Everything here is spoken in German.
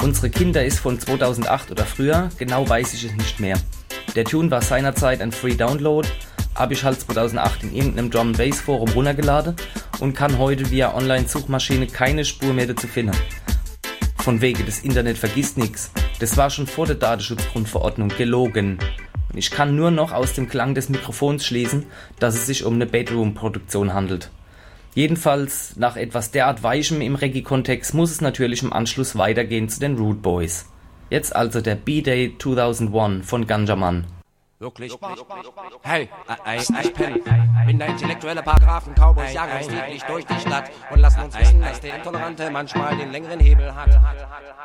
Unsere Kinder ist von 2008 oder früher, genau weiß ich es nicht mehr. Der Tune war seinerzeit ein Free Download, habe ich halt 2008 in irgendeinem Drum & Bass Forum runtergeladen und kann heute via Online-Suchmaschine keine Spur mehr dazu finden. Von wegen, das Internet vergisst nichts. Das war schon vor der Datenschutzgrundverordnung gelogen. Und ich kann nur noch aus dem Klang des Mikrofons schließen, dass es sich um eine Bedroom-Produktion handelt. Jedenfalls, nach etwas derart Weichem im Reggae-Kontext muss es natürlich im Anschluss weitergehen zu den Rude Boys. Jetzt also der B-Day 2001 von Ganjaman. Wirklich? Hey, ich penne. Bin der intellektuelle Paragraphen, Cowboys jagen uns täglich durch die Stadt und lassen uns wissen, dass der Intolerante manchmal den längeren Hebel hat.